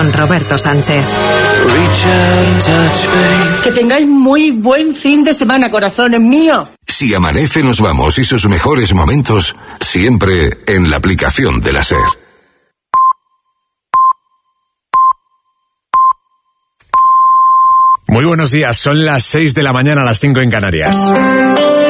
con Roberto Sánchez. Que tengáis muy buen fin de semana, corazones míos. Si amanece nos vamos y sus mejores momentos siempre en la aplicación de la SER. Muy buenos días, son las 6 de la mañana, las 5 en Canarias.